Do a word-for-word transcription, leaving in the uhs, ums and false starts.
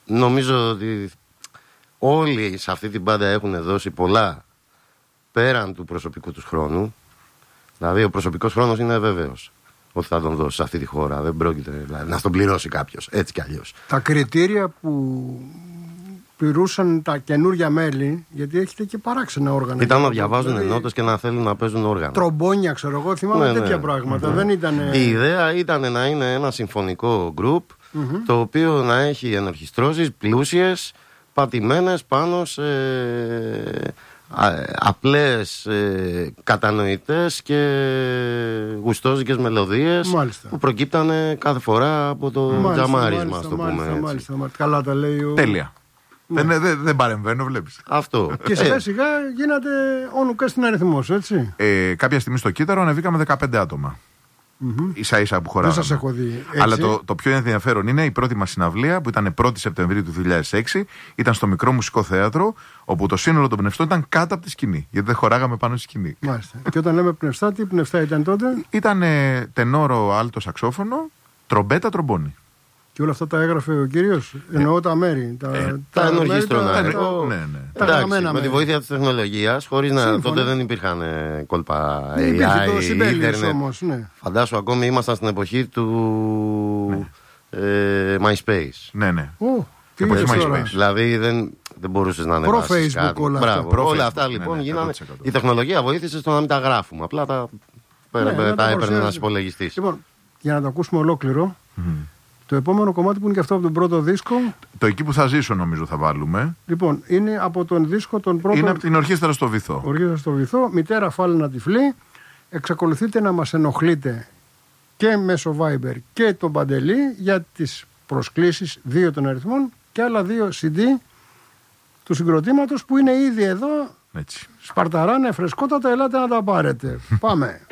νομίζω ότι όλοι σε αυτή την μπάντα έχουν δώσει πολλά πέραν του προσωπικού τους χρόνου. Δηλαδή ο προσωπικός χρόνος είναι βέβαιος ότι θα τον δώσει σε αυτή τη χώρα. Δεν πρόκειται δηλαδή, να στον πληρώσει κάποιος, έτσι κι αλλιώς. Τα κριτήρια που πληρούσαν τα καινούργια μέλη, γιατί έχετε και παράξενα όργανα. Ήταν να διαβάζουν δηλαδή, νότες και να θέλουν να παίζουν όργανα. Τρομπόνια, ξέρω εγώ, θυμάμαι ναι, τέτοια ναι, πράγματα. Ναι. Δεν ήτανε... Η ιδέα ήταν να είναι ένα συμφωνικό γκρουπ, mm-hmm. το οποίο να έχει ενορχιστρώσεις πλούσιες, πατημένες πάνω σε απλές, ε, κατανοητές και γουστόζικες μελωδίες. Μάλιστα. Που προκύπτανε κάθε φορά από το μάλιστα, τζαμάρισμα, μάλιστα, το μάλιστα, πούμε μάλιστα, μάλιστα. Καλά τα λέει ο... Τέλεια. Ναι. Δεν, δεν, δεν παρεμβαίνω, βλέπεις. Αυτό. Και σιγά σιγά γίνατε όνου και στην αριθμός, έτσι. Ε, κάποια στιγμή στο Κύτταρο ανεβήκαμε δεκαπέντε άτομα. Mm-hmm. Ίσα ίσα που χωράγαμε. Δεν σας έχω δει. Έτσι. Αλλά το, το πιο ενδιαφέρον είναι η πρώτη μας συναυλία που ήταν πρώτη Σεπτεμβρίου του δύο χιλιάδες έξι. Ήταν στο Μικρό Μουσικό Θέατρο, όπου το σύνολο των πνευστών ήταν κάτω από τη σκηνή. Γιατί δεν χωράγαμε πάνω στη σκηνή. Μάλιστα. Και όταν λέμε πνευστά, τι πνευστά ήταν τότε? Ήταν ε, τενόρο, άλτο, σαξόφωνο, τρομπέτα, τρομπόνι. Και όλα αυτά τα έγραφε ο κύριος. Ε, Εννοώ τα μέρη. Τα, ε, τα, τα ενορχίστρωνα. Ναι, ναι, ναι. Εντάξει, με μέρη. Τη βοήθεια της τεχνολογίας, χωρίς να. Τότε δεν υπήρχαν ε, κόλπα έι άι, το ίντερνετ. Όμως, ναι. Φαντάσου, ακόμη ήμασταν στην εποχή του ναι. ε, MySpace. Ναι, ναι. Oh, και εποχή MySpace. Δηλαδή δεν, δεν μπορούσες να ανεβάσεις κάτι. Προ-Facebook όλα Μπράβο, αυτά. Όλα αυτά λοιπόν ναι, ναι, γίνανε. Η τεχνολογία βοήθησε στο να μην τα γράφουμε. Απλά τα, ναι, τα έπαιρνε ένας υπολογιστής. Λοιπόν, για να το ακούσουμε ολόκληρο. Το επόμενο κομμάτι που είναι και αυτό από τον πρώτο δίσκο. Το εκεί που θα ζήσω, νομίζω θα βάλουμε. Λοιπόν, είναι από τον δίσκο τον πρώτο. Είναι από την Ορχήστρα στο Βυθό. Ορχήστρα στο Βυθό, Μητέρα Φάλαινα Τυφλή. Εξακολουθείτε να μας ενοχλείτε και μέσω Viber και τον Παντελή για τις προσκλήσεις δύο των αριθμών και άλλα δύο σι ντι του συγκροτήματος που είναι ήδη εδώ. Έτσι. Σπαρταράνε, φρεσκότατα, ελάτε να τα πάρετε. Πάμε.